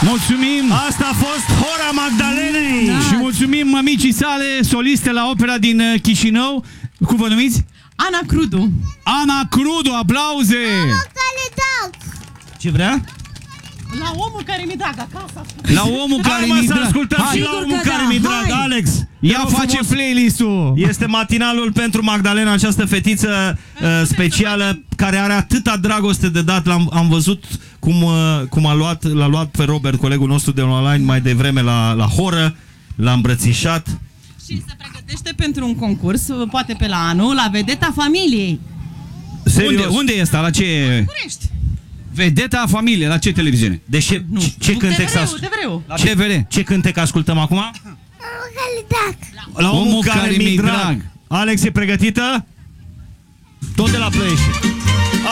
Mulțumim! Asta a fost Hora Magdalenei! Da. Și mulțumim mămicii sale, soliste la opera din Chișinău. Cum vă numiți? Ana Crudu. Ana Crudu, aplauze! Ce vrea? La omul care mi-e drag acasă. La omul care Hai, mi-e să drag. ascultăm și la Sigur omul că care da, mi-e drag, hai. Alex! Ia Te rog face frumos. playlist-ul! Este matinalul pentru Magdalena, această fetiță specială care are atâta dragoste de dat. Am văzut cum l-a luat pe Robert, colegul nostru de online, mai devreme la horă, l-a îmbrățișat. Și se pregătește pentru un concurs, poate pe la anul, la Vedeta Familiei. Serios. Unde e asta? La ce? București. Vedeta Familie, la ce televiziune? Deci ce cântec TVR-ul. Ce cântec ascultăm acum? La Omul care mi-e drag. Alex, e pregătită? Tot de la Play.